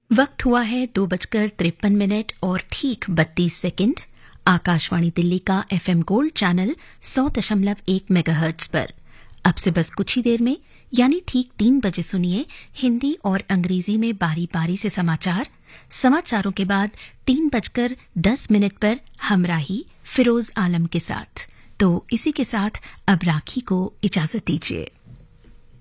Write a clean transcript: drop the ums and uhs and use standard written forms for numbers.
वक्त हुआ है 2:53 और ठीक 32 सेकंड। आकाशवाणी दिल्ली का एफएम गोल्ड चैनल 100.1 मेगाहर्ट्ज पर। अब से बस कुछ ही देर में यानी ठीक 3 बजे सुनिए हिंदी और अंग्रेजी में बारी बारी से समाचारों के बाद 3:10 पर हमराही फिरोज आलम के साथ। तो इसी के साथ अब राखी को इजाजत दीजिए।